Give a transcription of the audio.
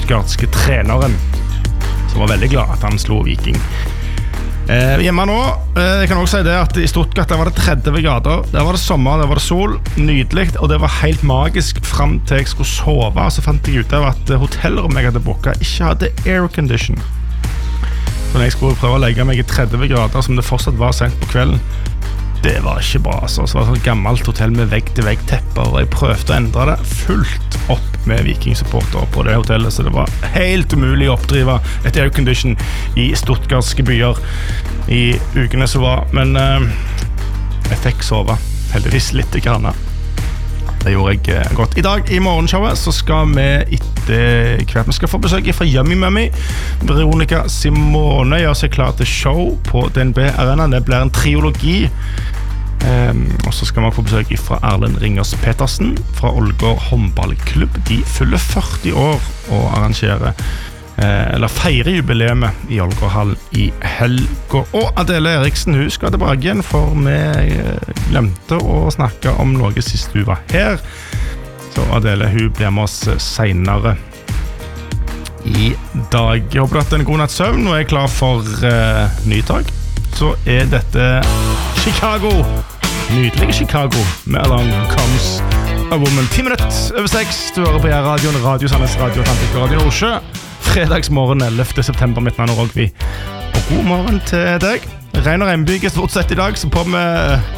stuttgartske treneren, som var veldig glad at han slo Viking. Hjemme nå, jeg kan også si det at I Stuttgart der var det 30 grader, der var det sommer, der var det sol, nydelig, og det var helt magisk frem til jeg skulle sove, så fant jeg ut av at hotellrommet jeg hadde booket ikke hadde aircondition. Så når jeg skulle prøve å legge meg I 30 grader, som det fortsatt var sent på kvelden, det var ikke bra, altså. Så det var et sånt gammelt hotell med vegg-til-vegg tepper, og jeg prøvde å endre det fullt opp med Viking-supporter på det hotellet, så det var helt umulig å oppdrive et aircondition I stuttgartske byer I ukene som var, men jeg fikk sove, heldigvis litt grann. Det gjorde jeg godt. I dag, I morgenshowet, så skal vi etter hvert vi skal få besøk fra Yummy Mummy. Veronica Simone gjør seg klar til show på DNB Arena. Det blir en triologi. Og så skal vi få besøk fra Erlend Ringers Petersen fra Ålgård håndballklubb. De fyller 40 år og arrangerer eller feirer jubileet I Ålgårdhallen I helga. Og Adele Eriksen, hun skal tilbake igjen, for vi glemte å snakke om noe sist hun var her. Så Adele, hun blir med oss senere I dag. Jeg håper at det en god natts søvn, og klar for nytag. Så dette Chicago, nydelige Chicago, med Along Comes a Woman. 10 minutter over 6, du hører på radioen, Radio Sandnes, Radio Atlantik og Radio Nordsjø. Fredagsmorgen 11. september, mitt navn Rogvi. Og god morgen til deg. Regn og regnbyge stort sett I dag, så på med